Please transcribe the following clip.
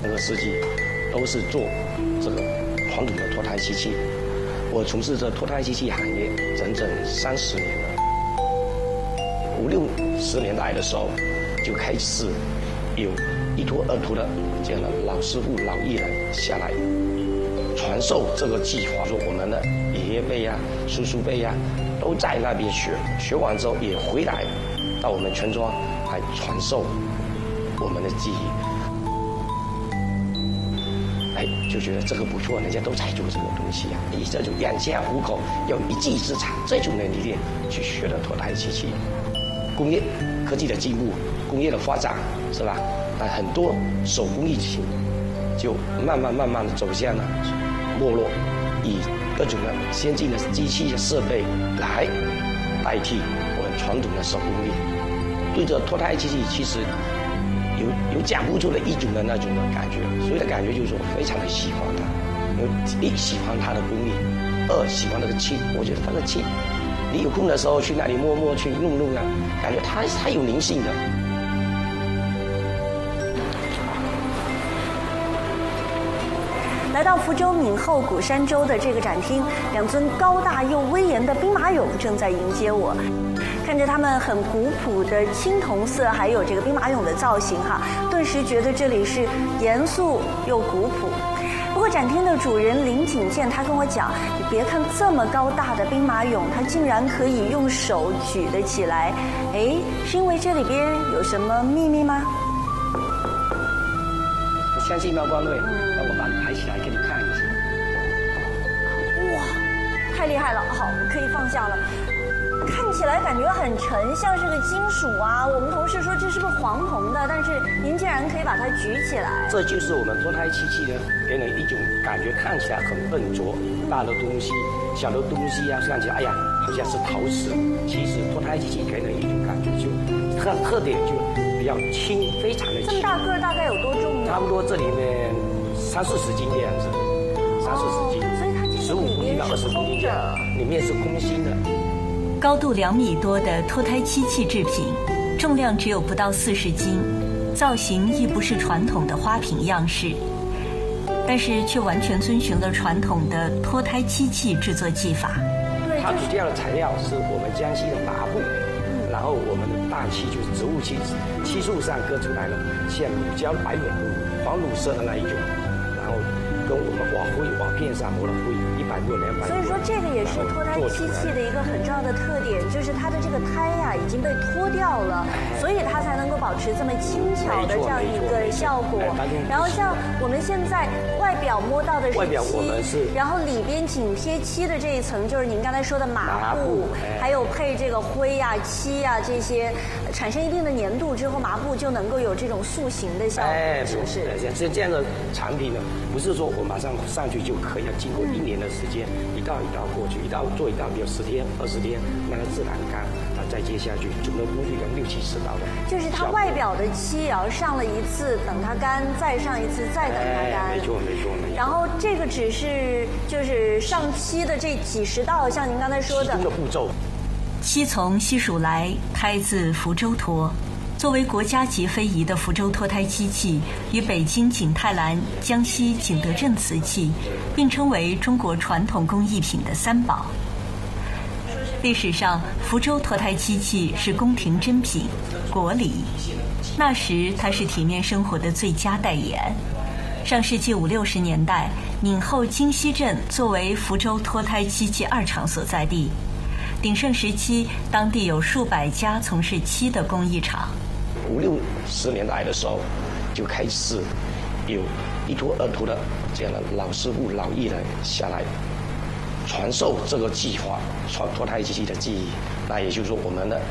那个司机都是做这个传统的脱胎机器。我从事这脱胎机器行业整整30年了。50、60年代的时候，就开始有一拖二拖的这样的老师傅、老艺人下来传授这个技法。说我们的爷爷辈呀、叔叔辈呀，都在那边学，学完之后也回来到我们村庄来传授我们的技艺。就觉得这个不错，人家都在做这个东西啊，以这种养家糊口、要一技之长这种的理念去学的脱胎机器。工业科技的进步，工业的发展，是吧？那很多手工艺品就慢慢的走向了没落，以各种的先进的机器设备来代替我们传统的手工艺。对这脱胎机器其实有讲不出的一种的那种的感觉，所以的感觉就是说非常的喜欢它，一喜欢它的工艺，二喜欢那个气，我觉得它的气，你有空的时候去那里摸去弄啊，感觉它有灵性的。 来到福州闽后鼓山洲的这个展厅，2尊高大又威严的兵马俑正在迎接我。看着他们很古朴的青铜色，还有这个兵马俑的造型哈，顿时觉得这里是严肃又古朴。不过展厅的主人林景健他跟我讲，你别看这么高大的兵马俑，它竟然可以用手举得起来，是因为这里边有什么秘密吗？ 我相信苗光瑞，那我把你抬起来给你看一下。 哇，太厉害了！好，可以放下了。看起来感觉很沉，像是个金属啊。我们同事说这是不是黄铜的？但是您竟然可以把它举起来。 这就是我们脱胎机器的给人一种感觉，看起来很笨拙，大的东西、小的东西啊，看起来好像是陶瓷。其实脱胎机器给人一种感觉就特点就比较轻，非常的轻。 这么大个大概有多重呢？ 差不多这里面30-40斤的样子，30-40斤。 所以它 15公斤到20公斤这样，里面是空心的。 高度2米多的脱胎机器制品，重量只有不到40斤，造型亦不是传统的花瓶样式，但是却完全遵循了传统的脱胎机器制作技法。 它主要的材料是我们江西的麻布，然后我们的大漆就是植物漆，漆树上割出来了，像乳胶、白抹黄乳色的那一种，然后跟我们瓦片上磨了灰，100度、200度。 所以说这个也是脱胎机器的一个很重要的特点，就是它的这个胎呀已经被脱掉了，所以它才能够保持这么轻巧的这样一个效果。然后像我们现在外表摸到的是漆，然后里边紧贴漆的这一层就是您刚才说的麻布，还有配这个灰呀、漆呀这些，产生一定的粘度之后，麻布就能够有这种塑形的效果，是不是？ 这样的产品呢，不是说我马上上去就可以，要经过1年的时间，一道过去，做一道，比如10天、20天，让它自然干，它再接下去，总的工序要60-70道的。 就是它外表的漆，然后上了一次，等它干，再上一次，再等它干。 没错。 然后这个只是就是上漆的这几10道，像您刚才说的。 的步骤。 漆从西蜀来，胎自福州脱。作为国家级非遗的福州脱胎机器，与北京景泰蓝、江西景德镇瓷器并称为中国传统工艺品的3宝。历史上，福州脱胎机器是宫廷珍品、国礼。那时，它是体面生活的最佳代言。上世纪50、60年代，闽后金溪镇作为福州脱胎机器2厂所在地，鼎盛时期，当地有数百家从事漆的工艺厂。 50、60年代的时候，就开始有一拖二拖的这样的老师傅、老艺人下来传授这个技法，脱胎机器的技艺。那也就是说，我们的